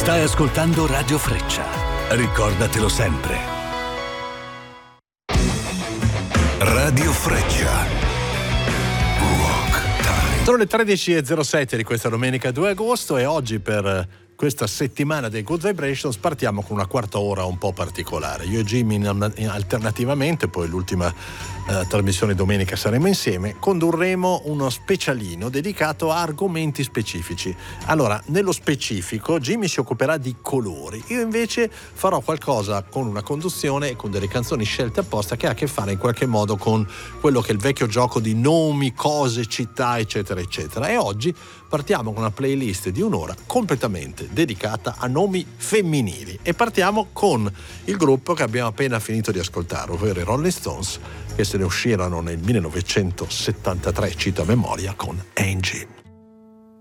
Stai ascoltando Radio Freccia. Ricordatelo sempre. Radio Freccia. Rock Time. Sono le 13.07 di questa domenica 2 agosto e oggi per questa settimana dei Good Vibrations partiamo con una quarta ora un po' particolare. Io e Jimmy alternativamente, poi l'ultima trasmissione domenica saremo insieme, condurremo uno specialino dedicato a argomenti specifici. Allora, nello specifico Jimmy si occuperà di colori, io invece farò qualcosa con una conduzione e con delle canzoni scelte apposta che ha a che fare in qualche modo con quello che è il vecchio gioco di nomi, cose, città, eccetera eccetera. E oggi partiamo con una playlist di un'ora completamente dedicata a nomi femminili e partiamo con il gruppo che abbiamo appena finito di ascoltare, ovvero i Rolling Stones, che se ne uscirono nel 1973, cito a memoria, con Angie.